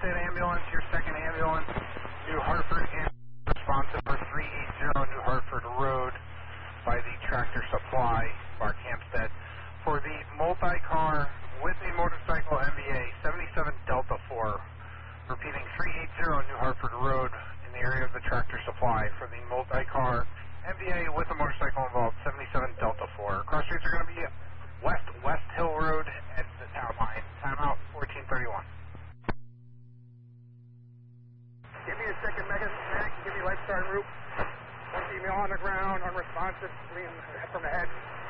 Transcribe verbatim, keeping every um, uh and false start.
Hempstead ambulance, your second ambulance, New Hartford, responsive for three eighty New Hartford Road by the Tractor Supply, Mark Hempstead. For the multi-car with a motorcycle M V A, seventy-seven Delta four, repeating three eighty New Hartford Road in the area of the Tractor Supply. For the multi-car M V A with a motorcycle involved, seventy-seven Delta four. Cross streets are going to be west West Hill Road at the town line. Timeout fourteen thirty-one. Give me a second, Megan. Give me lifeguard route. One female on the ground, unresponsive, fleeing from the head.